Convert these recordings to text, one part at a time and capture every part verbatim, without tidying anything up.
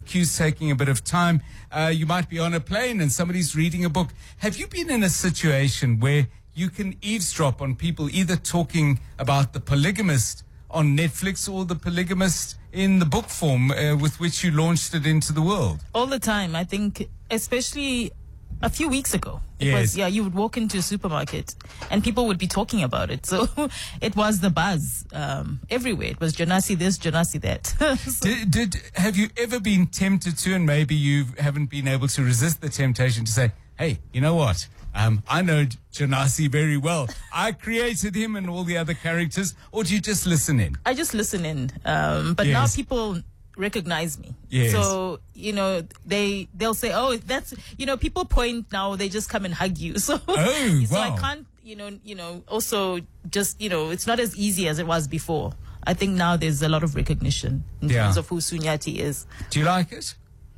queue's taking a bit of time. Uh, you might be on a plane and somebody's reading a book. Have you been in a situation where you can eavesdrop on people either talking about The Polygamist on Netflix or The Polygamist in the book form uh, with which you launched it into the world? All the time. I think, especially a few weeks ago. It Yes. was, yeah, you would walk into a supermarket and people would be talking about it. So it was the buzz um, everywhere. It was Jonasi this, Jonasi that. So- Did, did have you ever been tempted to, and maybe you haven't been able to resist the temptation to say, hey, you know what? Um, I know Jonasi very well. I created him and all the other characters. Or do you just listen in? I just listen in. Um, but now Yes. people recognize me. Yes. So, you know, they, they'll say, oh, that's, you know, people point now, they just come and hug you. So, Oh, so wow. I can't, you know, you know, also just, you know, it's not as easy as it was before. I think now there's a lot of recognition in Yeah. terms of who Sunyati is. Do you like it?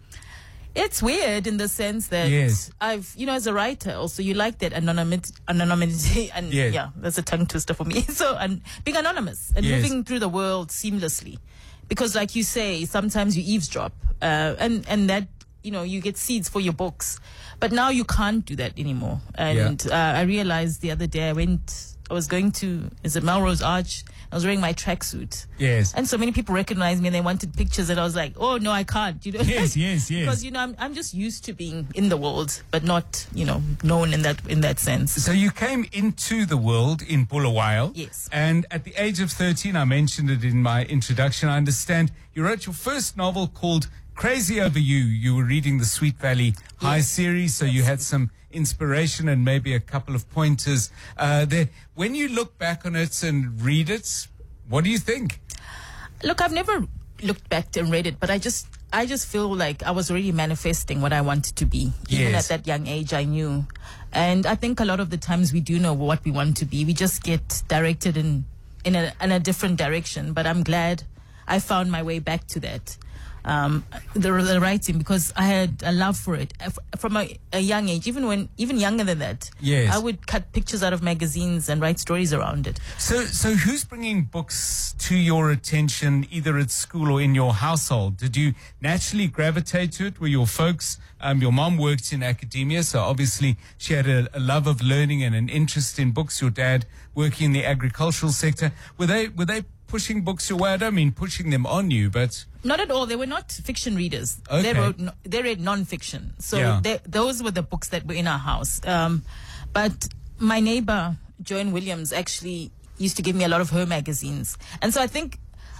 It's weird in the sense that Yes. I've, you know, as a writer, also you like that anonymity, anonymity, and Yes. yeah, that's a tongue twister for me. So, and being anonymous and Yes. moving through the world seamlessly, because, like you say, sometimes you eavesdrop, uh, and and that, you know, you get seeds for your books, but now you can't do that anymore. And uh, I realized the other day I went, I was going to, is it Melrose Arch? I was wearing my tracksuit. Yes. And so many people recognized me and they wanted pictures, and I was like, oh, no, I can't. You know? Yes, yes, yes. Because, you know, I'm, I'm just used to being in the world, but not, you know, known in that in that sense. So you came into the world in Bulawayo. Yes. And at the age of thirteen, I mentioned it in my introduction, I understand you wrote your first novel called Crazy Over You. You were reading the Sweet Valley High Yes. series, so you had some inspiration and maybe a couple of pointers uh, there. When you look back on it and read it, what do you think? Look, I've never looked back and read it, but I just I just feel like I was already manifesting what I wanted to be. Even Yes. at that young age, I knew. And I think a lot of the times we do know what we want to be. We just get directed in, in, a, in a different direction. But I'm glad I found my way back to that. Um, the, the writing, because I had a love for it F- from a, a young age, even when, even younger than that. Yes. I would cut pictures out of magazines and write stories around it. So, so who's bringing books to your attention, either at school or in your household? Did you naturally gravitate to it? Were your folks, um, your mom worked in academia, so obviously she had a, a love of learning and an interest in books. Your dad working in the agricultural sector. Were they, were they pushing books your way? I don't mean pushing them on you, but... Not at all. They were not fiction readers. Okay. They wrote, no, they read non-fiction. So Yeah. they, those were the books that were in our house. Um, but my neighbor, Joan Williams, actually used to give me a lot of her magazines. And so I think,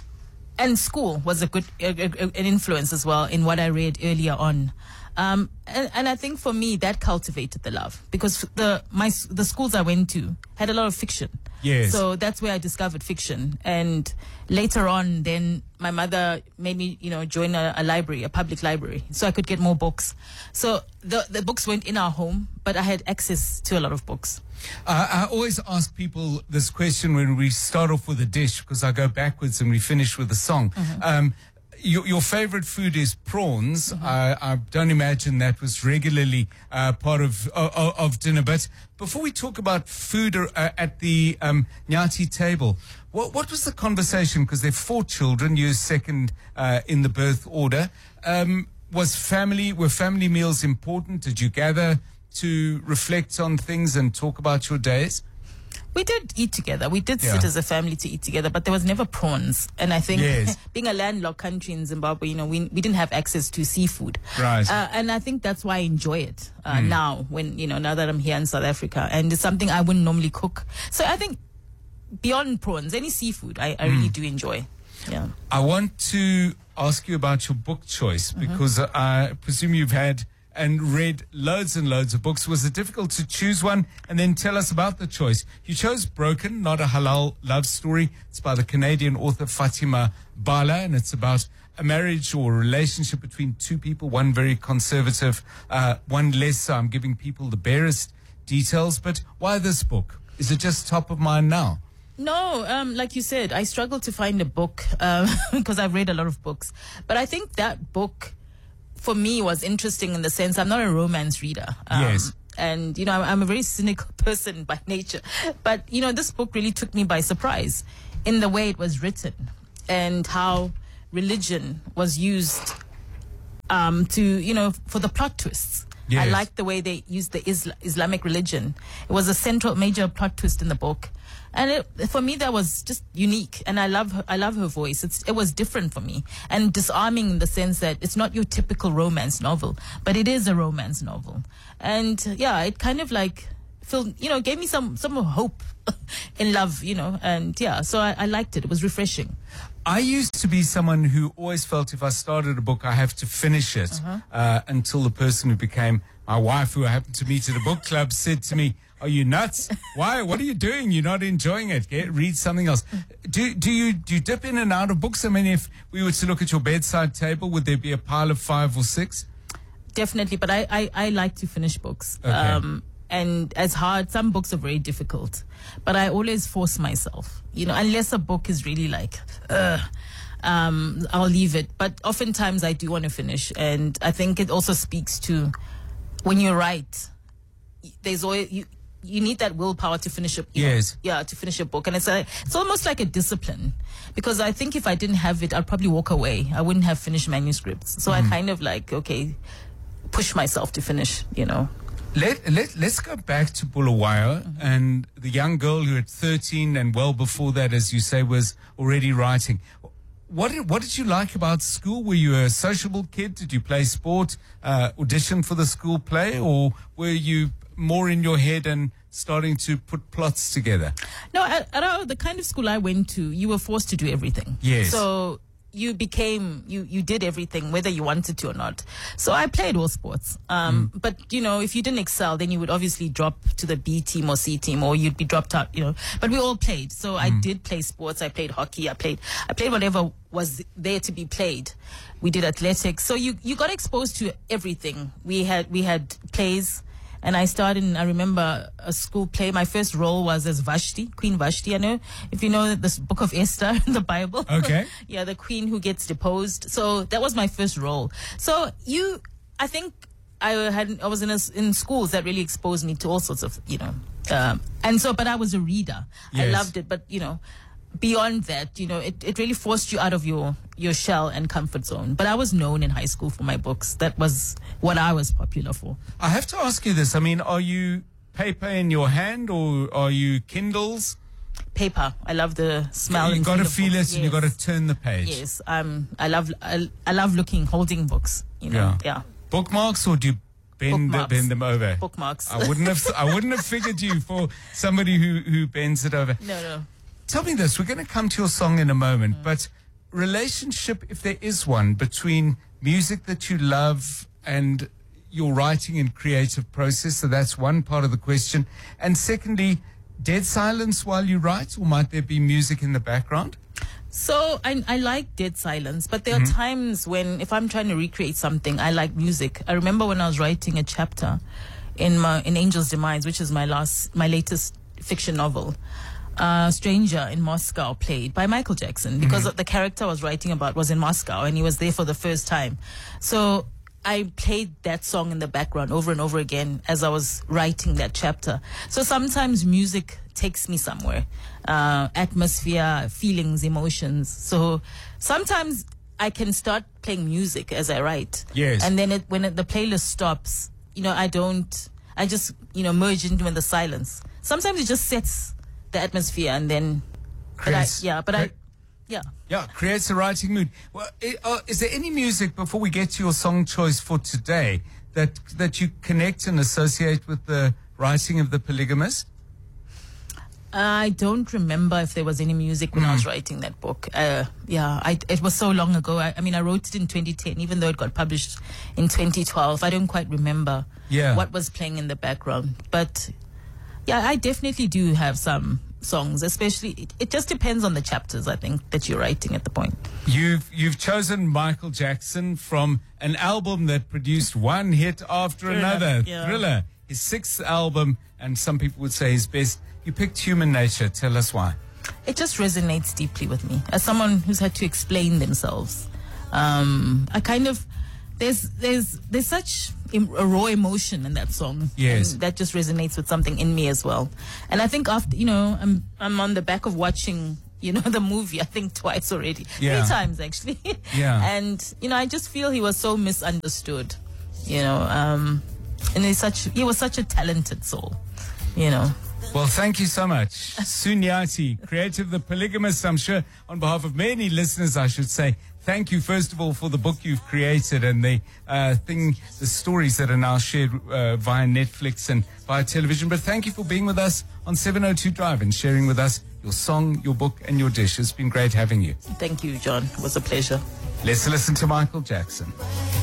and school was a good, a, a, an influence as well in what I read earlier on. Um, and, and I think for me, that cultivated the love, because the, my, s- the schools I went to had a lot of fiction. Yes. So that's where I discovered fiction. And later on, then my mother made me, you know, join a, a library, a public library, so I could get more books. So the the books weren't in our home, but I had access to a lot of books. Uh, I always ask people this question when we start off with a dish, because I go backwards and we finish with a song. Um, your, your favorite food is prawns. I, I don't imagine that was regularly uh, part of, of of dinner. But before we talk about food uh, at the um, Nyati table, what what was the conversation? Because there are four children. You're second uh, in the birth order. Um, was family were family meals important? Did you gather to reflect on things and talk about your days? We did eat together. We did Yeah. sit as a family to eat together, but there was never prawns. And I think Yes. being a landlocked country in Zimbabwe, you know, we we didn't have access to seafood. Right. Uh, and I think that's why I enjoy it uh, now, when, you know, now that I'm here in South Africa. And it's something I wouldn't normally cook. So I think beyond prawns, any seafood, I, I really do enjoy. Yeah. I want to ask you about your book choice, because I presume you've had and read loads and loads of books. Was it difficult to choose one? And then tell us about the choice. You chose Broken, Not a Halal Love Story. It's by the Canadian author Fatima Bala, and it's about a marriage or a relationship between two people, one very conservative, uh, one less so. I'm giving people the barest details. But why this book? Is it just top of mind now? No, um, like you said, I struggled to find a book um, because I've read a lot of books. But I think that book, for me, was interesting in the sense I'm not a romance reader. Um, Yes. And, you know, I'm, I'm a very cynical person by nature. But, you know, this book really took me by surprise in the way it was written and how religion was used um, to, you know, for the plot twists. Yes. I liked the way they used the Isla- Islamic religion. It was a central major plot twist in the book. And it, for me, that was just unique. And I love her, I love her voice. It's, it was different for me and disarming in the sense that it's not your typical romance novel, but it is a romance novel. And yeah, it kind of like, filled, you know, gave me some, some hope in love, you know, and yeah, so I, I liked it. It was refreshing. I used to be someone who always felt if I started a book, I have to finish it uh-huh. uh, until the person who became my wife, who I happened to meet at a book club, said to me, "Are you nuts? Why? What are you doing? You're not enjoying it. Get, read something else." Do, do you do you dip in and out of books? I mean, if we were to look at your bedside table, would there be a pile of five or six? Definitely, but I, I, I like to finish books. Okay. Um, and as hard, some books are very difficult, but I always force myself, you know, unless a book is really like, uh, um, I'll leave it. But oftentimes I do want to finish. And I think it also speaks to when you write, there's always, you, you need that willpower to finish a, you yes. know, yeah, to finish a book. And it's a, it's almost like a discipline, because I think if I didn't have it, I'd probably walk away. I wouldn't have finished manuscripts. So mm. I kind of like, okay, push myself to finish, you know. Let, let, let's go back to Bulawayo mm-hmm. and the young girl who at thirteen and well before that, as you say, was already writing. What did, what did you like about school? Were you a sociable kid? Did you play sport, uh, audition for the school play, or were you more in your head and starting to put plots together? No, at, at our, the kind of school I went to, you were forced to do everything. Yes. So you became, you, you did everything, whether you wanted to or not. So I played all sports. Um, mm. But, you know, if you didn't excel, then you would obviously drop to the B team or C team, or you'd be dropped out, you know. But we all played. So mm. I did play sports. I played hockey. I played, I played whatever was there to be played. We did athletics. So you, you got exposed to everything. We had, we had plays. And I started in, I remember a school play. My first role was as Vashti, Queen Vashti. I know, if you know this book of Esther in the Bible. Okay. Yeah, the queen who gets deposed. So that was my first role. So you, I think I had, I was in a, in schools that really exposed me to all sorts of, you know, um, and so, but I was a reader. Yes. I loved it. But, you know, beyond that, you know, it, it really forced you out of your, your shell and comfort zone. But I was known in high school for my books. That was what I was popular for. I have to ask you this. I mean, are you paper in your hand or are you Kindles? Paper. I love the smell. You've and got to feel feel it yes. and you've got to turn the page. Yes. Um, I love, I, I love looking, holding books, you know. Yeah. yeah. Bookmarks, or do you bend, the, bend them over? Bookmarks. I wouldn't have, I wouldn't have figured you for somebody who, who bends it over. No, no. Tell me this, we're going to come to your song in a moment, mm. but relationship, if there is one, between music that you love and your writing and creative process, so that's one part of the question. And secondly, dead silence while you write, or might there be music in the background? So I, I like dead silence, but there mm-hmm. are times when, if I'm trying to recreate something, I like music. I remember when I was writing a chapter in my, in Angel's Demise, which is my last, my latest fiction novel. Uh, Stranger in Moscow played by Michael Jackson, because mm-hmm. the character I was writing about was in Moscow and he was there for the first time. So I played that song in the background over and over again as I was writing that chapter. So sometimes music takes me somewhere, uh, atmosphere, feelings, emotions. So sometimes I can start playing music as I write. Yes. And then it, when it, the playlist stops, you know, I don't, I just, you know, merge into in the silence. Sometimes it just sets the atmosphere, and then creates, but I, yeah but cre- I yeah yeah creates a writing mood. Well, it, uh, is there any music, before we get to your song choice for today, that that you connect and associate with the writing of The Polygamist? I don't remember if there was any music when mm. I was writing that book. Uh, yeah, I, it was so long ago. I, I mean, I wrote it in twenty ten, even though it got published in twenty twelve. I don't quite remember yeah. what was playing in the background, but yeah, I definitely do have some songs, especially, it, it just depends on the chapters, I think, that you're writing at the point. You've you've chosen Michael Jackson from an album that produced one hit after Thriller, another. yeah. Thriller, his sixth album, and some people would say his best. You picked Human Nature. Tell us why. It just resonates deeply with me. As someone who's had to explain themselves, um, I kind of, there's there's there's such a raw emotion in that song. Yes. And that just resonates with something in me as well. And I think after, you know, I'm I'm on the back of watching you know, the movie, I think twice already. Yeah. Three times, actually. Yeah. And, you know, I just feel he was so misunderstood, you know. Um, and he's such, he was such a talented soul, you know. Well, thank you so much. Sunyati, creative The Polygamist. I'm sure on behalf of many listeners, I should say, thank you, first of all, for the book you've created and the uh, thing, the stories that are now shared uh, via Netflix and via television. But thank you for being with us on seven oh two Drive and sharing with us your song, your book, and your dish. It's been great having you. Thank you, John. It was a pleasure. Let's listen to Michael Jackson.